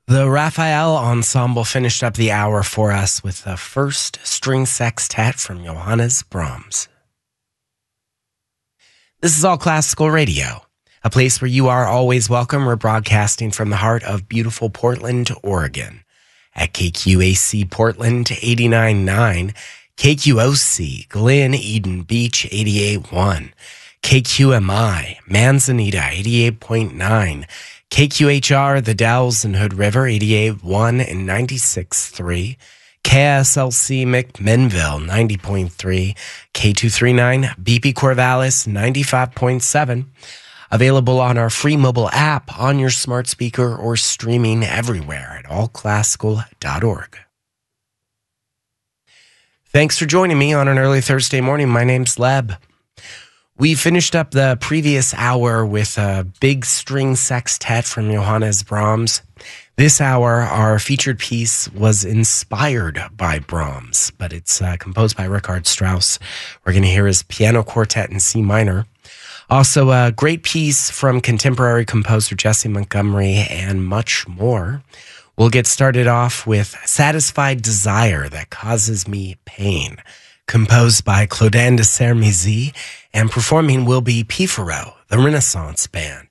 The Raphael Ensemble finished up the hour for us with the first string sextet from Johannes Brahms. This is All Classical Radio, a place where you are always welcome. We're broadcasting from the heart of beautiful Portland, Oregon, at KQAC Portland 89.9, KQOC Glen Eden Beach 88.1, KQMI Manzanita 88.9, KQHR The Dalles and Hood River 88.1 and 96.3, KSLC McMinnville 90.3, K239 BP Corvallis 95.7. Available on our free mobile app, on your smart speaker, or streaming everywhere at allclassical.org. Thanks for joining me on an early Thursday morning. My name's Leb. We finished up the previous hour with a big string sextet from Johannes Brahms. This hour, our featured piece was inspired by Brahms, but it's composed by Richard Strauss. We're going to hear his piano quartet in C minor. Also, a great piece from contemporary composer Jessie Montgomery and much more. We'll get started off with Satisfied Desire That Causes Me Pain, composed by Claudin de Sermizy, and performing will be Pifaro, the Renaissance Band.